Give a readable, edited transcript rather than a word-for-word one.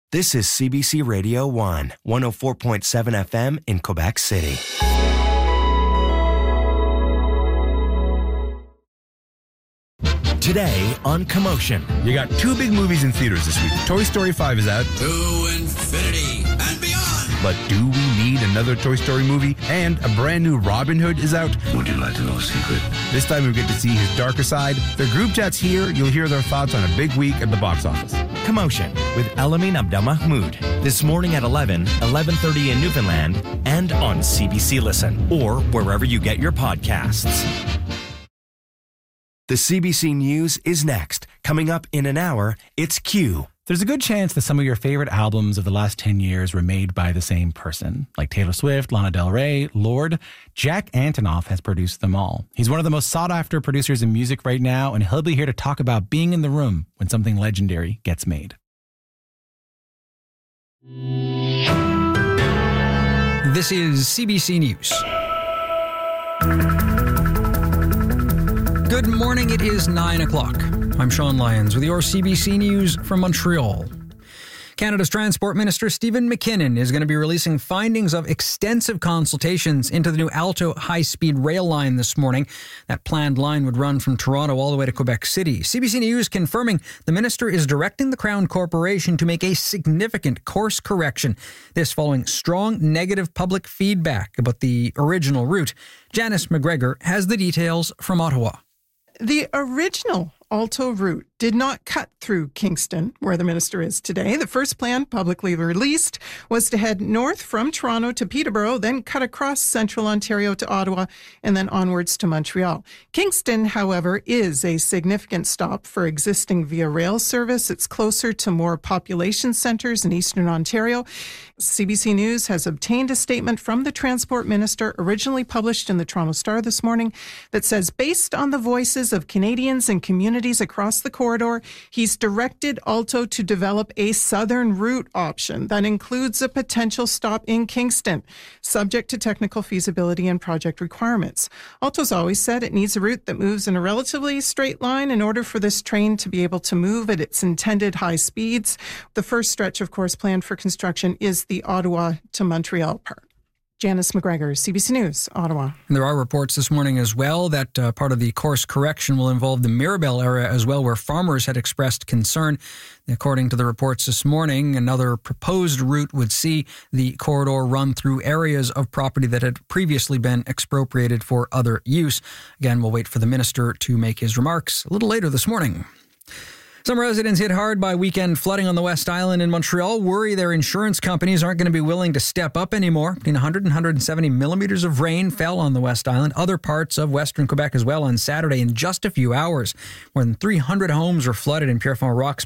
This is CBC Radio 1, 104.7 FM in Quebec City. Today on Commotion. You got two big movies in theaters this week. Toy Story 5 is out. To infinity and beyond. But do we need another Toy Story movie? And a brand new Robin Hood is out. Would you like to know a secret? This time we get to see his darker side. Their group chat's here. You'll hear their thoughts on a big week at the box office. Commotion with Elamin Abdelmahmoud. This morning at 11:30 in Newfoundland, and on CBC Listen, or wherever you get your podcasts. The CBC News is next. Coming up in an hour, it's Q. There's a good chance that some of your favorite albums of the last 10 years were made by the same person, like Taylor Swift, Lana Del Rey, Lorde. Jack Antonoff has produced them all. He's one of the most sought-after producers in music right now, and he'll be here to talk about being in the room when something legendary gets made. This is CBC News. Good morning, it is 9 o'clock. I'm Sean Lyons with your CBC News from Montreal. Canada's Transport Minister Stephen McKinnon is going to be releasing findings of extensive consultations into the new Alto high-speed rail line this morning. That planned line would run from Toronto all the way to Quebec City. CBC News confirming the minister is directing the Crown Corporation to make a significant course correction. This following strong negative public feedback about the original route. Janice McGregor has the details from Ottawa. The original Alto route did not cut through Kingston, where the minister is today. The first plan, publicly released, was to head north from Toronto to Peterborough, then cut across central Ontario to Ottawa, and then onwards to Montreal. Kingston, however, is a significant stop for existing Via Rail service. It's closer to more population centres in eastern Ontario. CBC News has obtained a statement from the Transport Minister, originally published in the Toronto Star this morning, that says, based on the voices of Canadians and communities across the corridor, he's directed Alto to develop a southern route option that includes a potential stop in Kingston, subject to technical feasibility and project requirements. Alto's always said it needs a route that moves in a relatively straight line in order for this train to be able to move at its intended high speeds. The first stretch, of course, planned for construction is the Ottawa to Montreal part. Janice McGregor, CBC News, Ottawa. And there are reports this morning as well that part of the course correction will involve the Mirabel area as well, where farmers had expressed concern. According to the reports this morning, another proposed route would see the corridor run through areas of property that had previously been expropriated for other use. Again, we'll wait for the minister to make his remarks a little later this morning. Some residents hit hard by weekend flooding on the West Island in Montreal worry their insurance companies aren't going to be willing to step up anymore. Between 100 and 170 millimeters of rain fell on the West Island, other parts of western Quebec as well on Saturday in just a few hours. More than 300 homes were flooded in Pierrefonds,